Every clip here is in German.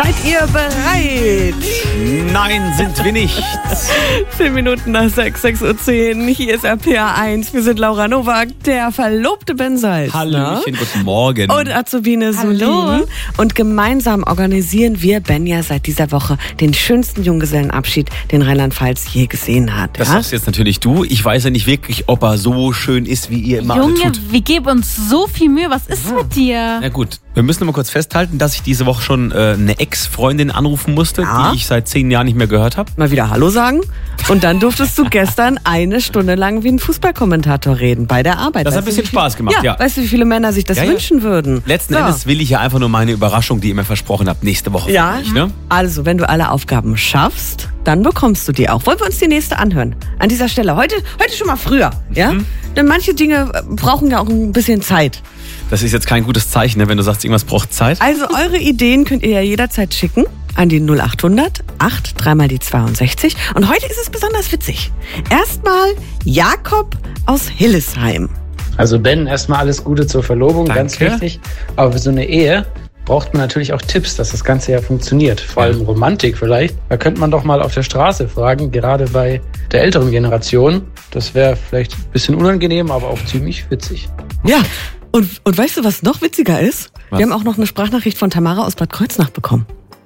Seid ihr bereit? Nein, sind wir nicht. 10 Minuten nach 6:10 Uhr. Hier ist RPA 1. Wir sind Laura Nowak, der verlobte Ben Salz. Hallöchen, guten Morgen. Und Azubine Solin. Und gemeinsam organisieren wir, Ben, ja seit dieser Woche den schönsten Junggesellenabschied, den Rheinland-Pfalz je gesehen hat. Das sagst jetzt natürlich du. Ich weiß ja nicht wirklich, ob er so schön ist, wie ihr immer alle Junge, tut. wir geben uns so viel Mühe. Was ist mit dir? Na gut, wir müssen noch mal kurz festhalten, dass ich diese Woche schon eine Ex-Freundin anrufen musste, die ich seit 10 Jahren nicht mehr gehört habe. Mal wieder Hallo sagen. Und dann durftest du gestern 1 Stunde lang wie ein Fußballkommentator reden bei der Arbeit. Das hat ein bisschen Spaß gemacht, ja. Weißt du, wie viele Männer sich das wünschen würden? Letzten Endes will ich ja einfach nur meine Überraschung, die ihr mir versprochen habt, nächste Woche. Ja, für mich, ne? Also wenn du alle Aufgaben schaffst, dann bekommst du die auch. Wollen wir uns die nächste anhören? An dieser Stelle. Heute schon mal früher. Ja? Denn manche Dinge brauchen ja auch ein bisschen Zeit. Das ist jetzt kein gutes Zeichen, ne, wenn du sagst, irgendwas braucht Zeit. Also eure Ideen könnt ihr ja jederzeit schicken an die 0800 8 3 mal die 62. Und heute ist es besonders witzig. Erstmal Jakob aus Hillesheim. Also Ben, erstmal alles Gute zur Verlobung, ganz wichtig. Aber für so eine Ehe braucht man natürlich auch Tipps, dass das Ganze ja funktioniert. Vor allem Romantik vielleicht. Da könnte man doch mal auf der Straße fragen, gerade bei der älteren Generation. Das wäre vielleicht ein bisschen unangenehm, aber auch ziemlich witzig. Ja, und weißt du, was noch witziger ist? Was? Wir haben auch noch eine Sprachnachricht von Tamara aus Bad Kreuznach bekommen.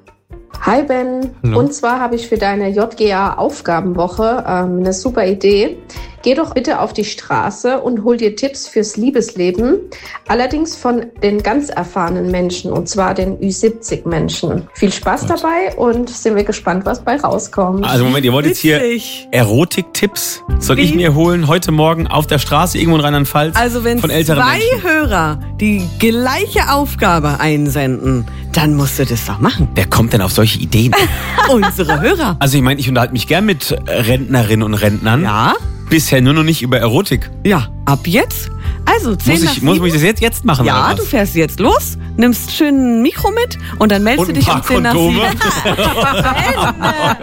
Hi Ben, Und zwar habe ich für deine JGA-Aufgabenwoche eine super Idee. Geh doch bitte auf die Straße und hol dir Tipps fürs Liebesleben, allerdings von den ganz erfahrenen Menschen, und zwar den Ü70-Menschen. Viel Spaß dabei und sind wir gespannt, was bei rauskommt. Also Moment, ihr wollt jetzt hier Erotik-Tipps? Soll ich mir holen heute Morgen auf der Straße irgendwo in Rheinland-Pfalz? Also wenn von älteren 2 Menschen? Hörer die gleiche Aufgabe einsenden, dann musst du das doch machen. Wer kommt denn auf solche Ideen? Unsere Hörer. Also ich meine, ich unterhalte mich gern mit Rentnerinnen und Rentnern. Ja? Bisher nur noch nicht über Erotik. Ja, ab jetzt. Also 10 nach 7. Muss ich das jetzt machen? Ja, oder du was? fährst jetzt los, nimmst schön ein Mikro mit und dann meldest Und du dich ein um paar 10 nach Kondome. 7.